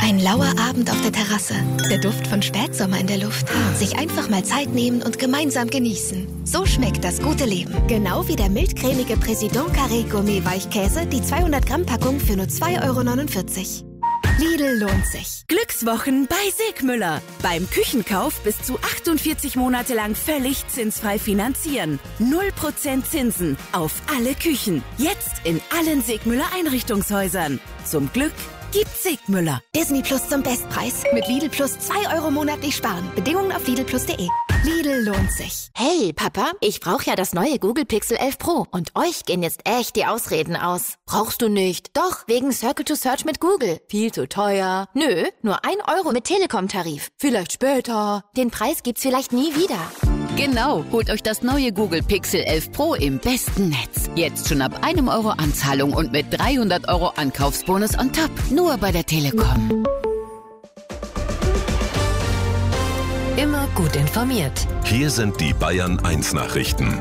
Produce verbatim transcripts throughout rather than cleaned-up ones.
Ein lauer Abend auf der Terrasse. Der Duft von Spätsommer in der Luft. Sich einfach mal Zeit nehmen und gemeinsam genießen. So schmeckt das gute Leben. Genau wie der mildcremige Président Carré Gourmet Weichkäse, die zweihundert Gramm Packung für nur zwei Euro neunundvierzig. Lidl lohnt sich. Glückswochen bei Segmüller. Beim Küchenkauf bis zu achtundvierzig Monate lang völlig zinsfrei finanzieren. null Prozent Zinsen auf alle Küchen. Jetzt in allen Segmüller Einrichtungshäusern. Zum Glück gibt's Segmüller. Disney Plus zum Bestpreis. Mit Lidl Plus zwei Euro monatlich sparen. Bedingungen auf lidl plus punkt de. Lidl lohnt sich. Hey, Papa, ich brauche ja das neue Google Pixel elf Pro. Und euch gehen jetzt echt die Ausreden aus. Brauchst du nicht? Doch, wegen Circle to Search mit Google. Viel zu teuer. Nö, nur ein Euro mit Telekom-Tarif. Vielleicht später. Den Preis gibt's vielleicht nie wieder. Genau, holt euch das neue Google Pixel elf Pro im besten Netz. Jetzt schon ab einem Euro Anzahlung und mit dreihundert Euro Ankaufsbonus on top. Nur bei der Telekom. Immer gut informiert. Hier sind die Bayern eins Nachrichten.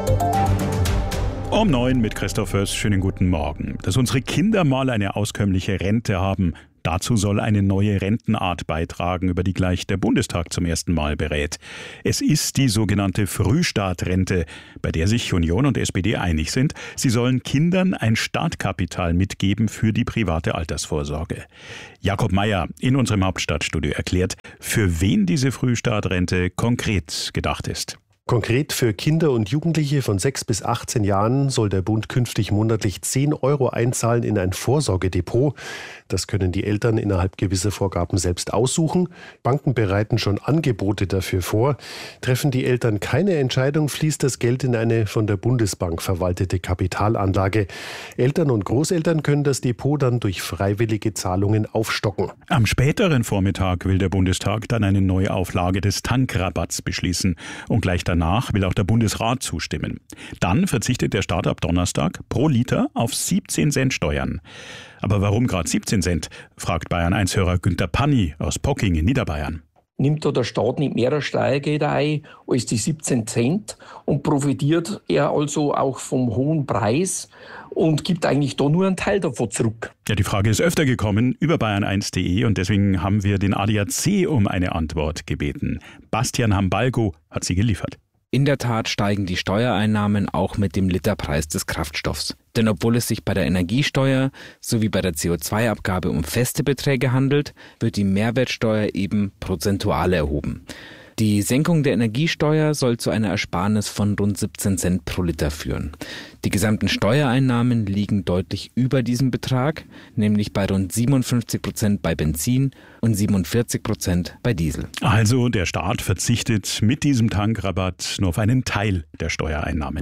Um neun mit Christoph Föß. Schönen guten Morgen. Dass unsere Kinder mal eine auskömmliche Rente haben, dazu soll eine neue Rentenart beitragen, über die gleich der Bundestag zum ersten Mal berät. Es ist die sogenannte Frühstartrente, bei der sich Union und S P D einig sind. Sie sollen Kindern ein Startkapital mitgeben für die private Altersvorsorge. Jakob Mayer in unserem Hauptstadtstudio erklärt, für wen diese Frühstartrente konkret gedacht ist. Konkret für Kinder und Jugendliche von sechs bis achtzehn Jahren soll der Bund künftig monatlich zehn Euro einzahlen in ein Vorsorgedepot. Das können die Eltern innerhalb gewisser Vorgaben selbst aussuchen. Banken bereiten schon Angebote dafür vor. Treffen die Eltern keine Entscheidung, fließt das Geld in eine von der Bundesbank verwaltete Kapitalanlage. Eltern und Großeltern können das Depot dann durch freiwillige Zahlungen aufstocken. Am späteren Vormittag will der Bundestag dann eine Neuauflage des Tankrabatts beschließen. Und gleich danach will auch der Bundesrat zustimmen. Dann verzichtet der Staat ab Donnerstag pro Liter auf siebzehn Cent Steuern. Aber warum gerade siebzehn Cent, fragt Bayern eins Hörer Günther Panni aus Pocking in Niederbayern. Nimmt da der Staat nicht mehr Steuergelder ein als die siebzehn Cent und profitiert er also auch vom hohen Preis und gibt eigentlich da nur einen Teil davon zurück? Ja, die Frage ist öfter gekommen über bayern eins punkt de und deswegen haben wir den A D A C um eine Antwort gebeten. Bastian Hambalgo hat sie geliefert. In der Tat steigen die Steuereinnahmen auch mit dem Literpreis des Kraftstoffs. Denn obwohl es sich bei der Energiesteuer sowie bei der C O zwei Abgabe um feste Beträge handelt, wird die Mehrwertsteuer eben prozentual erhoben. Die Senkung der Energiesteuer soll zu einer Ersparnis von rund siebzehn Cent pro Liter führen. Die gesamten Steuereinnahmen liegen deutlich über diesem Betrag, nämlich bei rund siebenundfünfzig Prozent bei Benzin und siebenundvierzig Prozent bei Diesel. Also der Staat verzichtet mit diesem Tankrabatt nur auf einen Teil der Steuereinnahmen.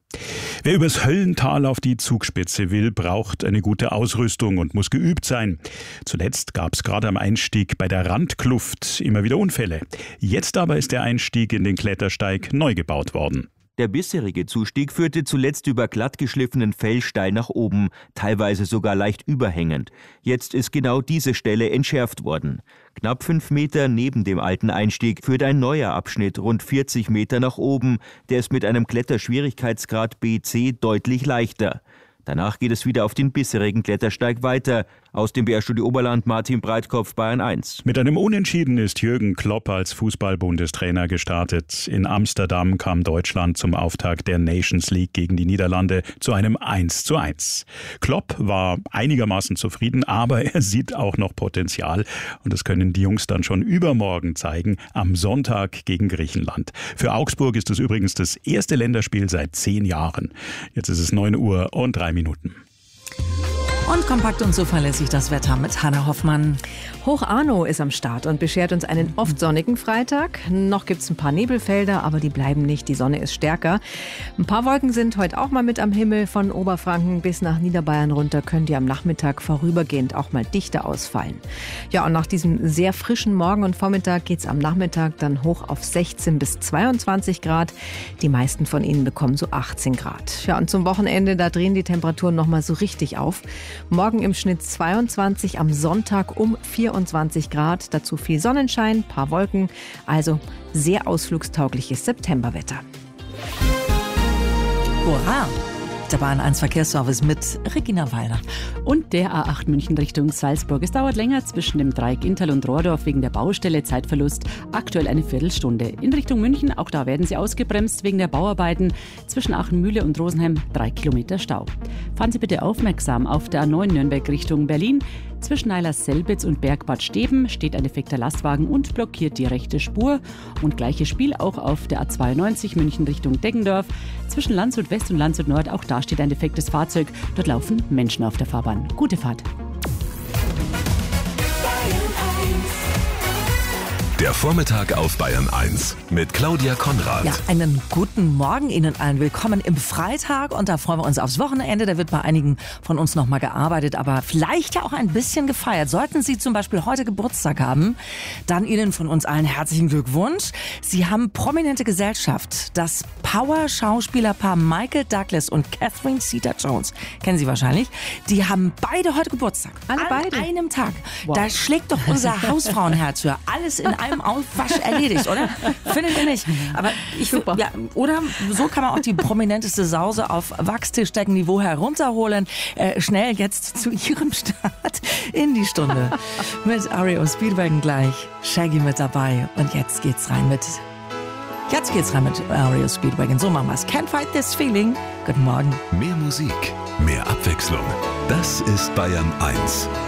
Wer übers Höllental auf die Zugspitze will, braucht eine gute Ausrüstung und muss geübt sein. Zuletzt gab es gerade am Einstieg bei der Randkluft immer wieder Unfälle. Jetzt aber ist der Einstieg in den Klettersteig neu gebaut worden. Der bisherige Zustieg führte zuletzt über glatt geschliffenen Fell steil nach oben, teilweise sogar leicht überhängend. Jetzt ist genau diese Stelle entschärft worden. Knapp fünf Meter neben dem alten Einstieg führt ein neuer Abschnitt rund vierzig Meter nach oben. Der ist mit einem Kletterschwierigkeitsgrad B C deutlich leichter. Danach geht es wieder auf den bisherigen Klettersteig weiter. Aus dem B R-Studio Oberland, Martin Breitkopf, Bayern eins. Mit einem Unentschieden ist Jürgen Klopp als Fußball-Bundestrainer gestartet. In Amsterdam kam Deutschland zum Auftakt der Nations League gegen die Niederlande zu einem eins zu eins. Klopp war einigermaßen zufrieden, aber er sieht auch noch Potenzial. Und das können die Jungs dann schon übermorgen zeigen, am Sonntag gegen Griechenland. Für Augsburg ist es übrigens das erste Länderspiel seit zehn Jahren. Jetzt ist es neun Uhr und drei Minuten. Und kompakt und zuverlässig das Wetter mit Hanna Hoffmann. Hoch Arno ist am Start und beschert uns einen oft sonnigen Freitag. Noch gibt's ein paar Nebelfelder, aber die bleiben nicht. Die Sonne ist stärker. Ein paar Wolken sind heute auch mal mit am Himmel. Von Oberfranken bis nach Niederbayern runter können die am Nachmittag vorübergehend auch mal dichter ausfallen. Ja, und nach diesem sehr frischen Morgen und Vormittag geht's am Nachmittag dann hoch auf sechzehn bis zweiundzwanzig Grad. Die meisten von ihnen bekommen so achtzehn Grad. Ja, und zum Wochenende, da drehen die Temperaturen noch mal so richtig auf. Morgen im Schnitt zweiundzwanzig, am Sonntag um vierundzwanzig Grad. Dazu viel Sonnenschein, paar Wolken. Also sehr ausflugstaugliches Septemberwetter. Hurra! Der Bahn eins Verkehrsservice mit Regina Weiler. Und der A acht München Richtung Salzburg. Es dauert länger zwischen dem Dreieck Inntal und Rohrdorf wegen der Baustelle. Zeitverlust aktuell eine Viertelstunde. In Richtung München, auch da werden sie ausgebremst wegen der Bauarbeiten. Zwischen Aachenmühle und Rosenheim drei Kilometer Stau. Fahren Sie bitte aufmerksam auf der A neun Nürnberg Richtung Berlin. Zwischen Eilers-Selbitz und Bergbad Steben steht ein defekter Lastwagen und blockiert die rechte Spur. Und gleiches Spiel auch auf der A zweiundneunzig München Richtung Deggendorf. Zwischen Landshut West und Landshut Nord, auch da steht ein defektes Fahrzeug. Dort laufen Menschen auf der Fahrbahn. Gute Fahrt. Der Vormittag auf Bayern eins mit Claudia Konrad. Ja, einen guten Morgen Ihnen allen. Willkommen im Freitag und da freuen wir uns aufs Wochenende. Da wird bei einigen von uns noch mal gearbeitet, aber vielleicht ja auch ein bisschen gefeiert. Sollten Sie zum Beispiel heute Geburtstag haben, dann Ihnen von uns allen herzlichen Glückwunsch. Sie haben prominente Gesellschaft. Das Power-Schauspielerpaar Michael Douglas und Catherine Zeta-Jones, kennen Sie wahrscheinlich, die haben beide heute Geburtstag. Alle An beide? einem Tag. Wow. Da schlägt doch unser Hausfrauenherz für. Alles in einem Aufwasch erledigt, oder? Findet ihr nicht? Aber ich Super. Ja, oder so kann man auch die prominenteste Sause auf Wachstischdeckenniveau herunterholen. Äh, schnell jetzt zu ihrem Start in die Stunde. Mit R E O Speedwagon gleich. Shaggy mit dabei. Und jetzt geht's rein mit... Jetzt geht's rein mit R E O Speedwagon. So machen wir's. Can't fight this feeling. Guten Morgen. Mehr Musik, mehr Abwechslung. Das ist Bayern eins.